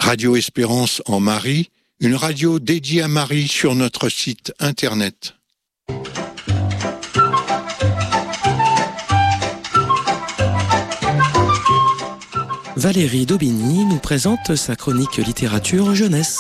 Radio Espérance en Marie, une radio dédiée à Marie sur notre site internet. Valérie Daubigny nous présente sa chronique littérature jeunesse.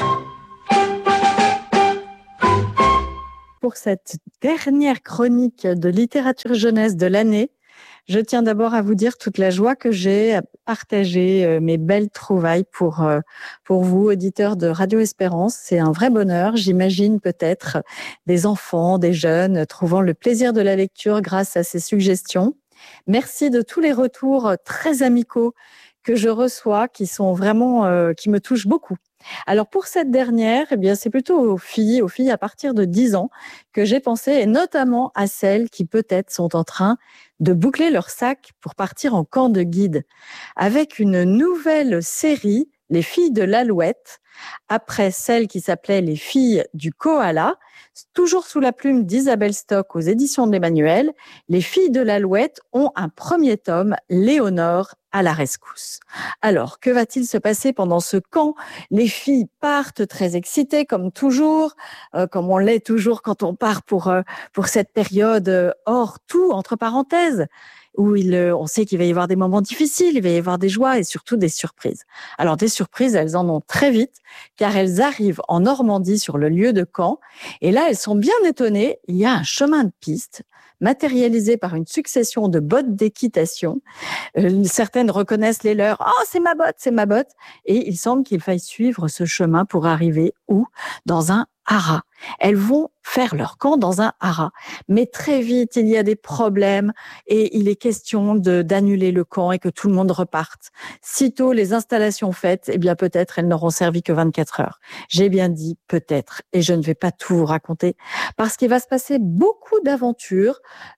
Pour cette dernière chronique de littérature jeunesse de l'année, je tiens d'abord à vous dire toute la joie que j'ai à partager mes belles trouvailles pour vous, auditeurs de Radio Espérance. C'est un vrai bonheur. J'imagine peut-être des enfants, des jeunes trouvant le plaisir de la lecture grâce à ces suggestions. Merci de tous les retours très amicaux que je reçois, qui sont vraiment, qui me touchent beaucoup. Alors pour cette dernière, eh bien c'est plutôt aux filles à partir de 10 ans que j'ai pensé, et notamment à celles qui peut-être sont en train de boucler leur sac pour partir en camp de guide, avec une nouvelle série, Les filles de l'Alouette, après celle qui s'appelait Les filles du koala, toujours sous la plume d'Isabelle Stock aux éditions de l'Emmanuel. Les filles de l'Alouette ont un premier tome, Léonore à la rescousse. Alors, que va-t-il se passer pendant ce camp? Les filles partent très excitées, comme toujours, comme on l'est toujours quand on part pour cette période hors tout, entre parenthèses, où on sait qu'il va y avoir des moments difficiles, il va y avoir des joies et surtout des surprises. Alors, des surprises, elles en ont très vite, car elles arrivent en Normandie sur le lieu de camp. Et là, elles sont bien étonnées. Il y a un chemin de piste matérialisé par une succession de bottes d'équitation. Certaines reconnaissent les leurs. « Oh, c'est ma botte, c'est ma botte !» Et il semble qu'il faille suivre ce chemin pour arriver où? Dans un haras. Elles vont faire leur camp dans un haras. Mais très vite, il y a des problèmes et il est question d'annuler le camp et que tout le monde reparte. Sitôt les installations faites, eh bien peut-être elles n'auront servi que 24 heures. J'ai bien dit peut-être, et je ne vais pas tout vous raconter, parce qu'il va se passer beaucoup d'aventures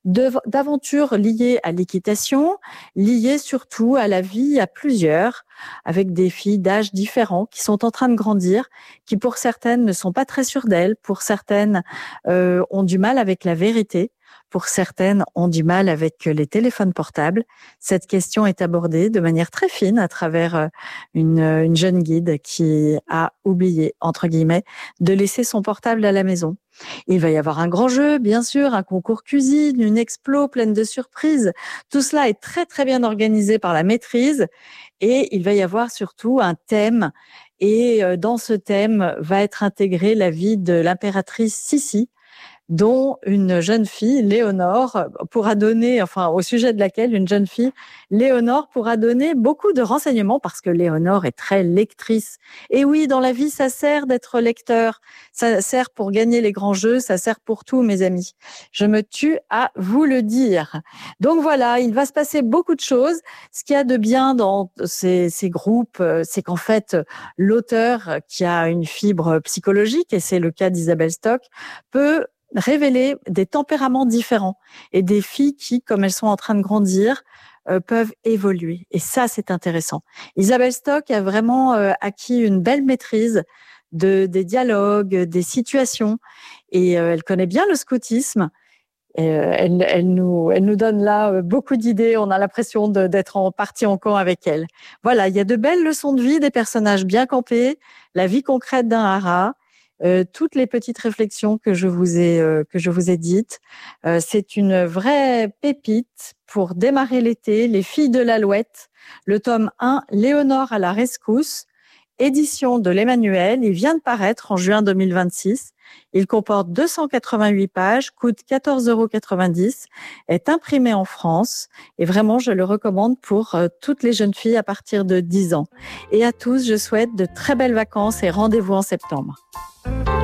liées à l'équitation, liées surtout à la vie à plusieurs, avec des filles d'âges différents qui sont en train de grandir, qui pour certaines ne sont pas très sûres d'elles, pour certaines ont du mal avec la vérité, pour certaines ont du mal avec les téléphones portables. Cette question est abordée de manière très fine à travers une jeune guide qui a oublié, entre guillemets, de laisser son portable à la maison. Il va y avoir un grand jeu, bien sûr, un concours cuisine, une explo pleine de surprises. Tout cela est très, très bien organisé par la maîtrise et il va y avoir surtout un thème. Et dans ce thème va être intégrée la vie de l'impératrice Sissi, dont une jeune fille, Léonore, au sujet de laquelle une jeune fille, Léonore, pourra donner beaucoup de renseignements parce que Léonore est très lectrice. Et oui, dans la vie, ça sert d'être lecteur. Ça sert pour gagner les grands jeux, ça sert pour tout, mes amis. Je me tue à vous le dire. Donc voilà, il va se passer beaucoup de choses. Ce qu'il y a de bien dans ces groupes, c'est qu'en fait, l'auteur, qui a une fibre psychologique, et c'est le cas d'Isabelle Stock, peut révéler des tempéraments différents et des filles qui, comme elles sont en train de grandir, peuvent évoluer. Et ça, c'est intéressant. Isabelle Stock a vraiment acquis une belle maîtrise des dialogues, des situations, et elle connaît bien le scoutisme. Et elle nous donne là beaucoup d'idées. On a l'impression d'être partie en camp avec elle. Voilà, il y a de belles leçons de vie, des personnages bien campés, la vie concrète d'un haras. Toutes les petites réflexions que je vous ai dites. C'est une vraie pépite pour démarrer l'été. Les filles de l'Alouette, le tome 1, Léonore à la rescousse, édition de l'Emmanuel. Il vient de paraître en juin 2026. Il comporte 288 pages, coûte 14,90 €, est imprimé en France et vraiment, je le recommande pour toutes les jeunes filles à partir de 10 ans. Et à tous, je souhaite de très belles vacances et rendez-vous en septembre.